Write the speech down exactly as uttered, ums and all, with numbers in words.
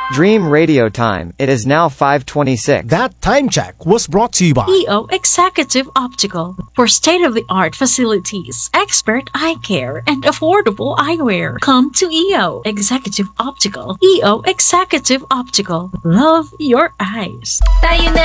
Dream Radio Time. It is now five twenty-six. That time check was brought to you by E O Executive Optical. For state-of-the-art facilities, expert eye care, and affordable eyewear, come to E O Executive Optical. E O Executive Optical. Love your eyes. Tayo na